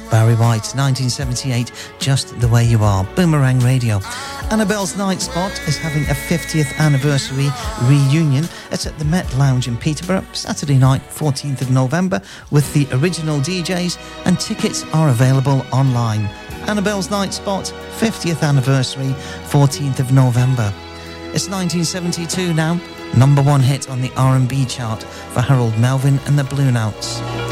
Barry White, 1978, Just the Way You Are, Boomerang Radio. Annabelle's Night Spot is having a 50th anniversary reunion. It's at the Met Lounge in Peterborough, Saturday night, 14th of November, with the original DJs, and tickets are available online. Annabelle's Night Spot, 50th anniversary, 14th of November. It's 1972 now, number one hit on the R&B chart for Harold Melvin and the Blue Notes.